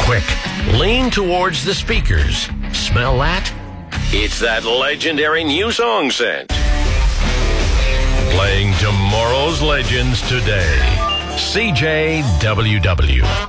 Quick, lean towards the speakers. Smell that? It's that legendary new song scent. Playing tomorrow's legends today. CJWW.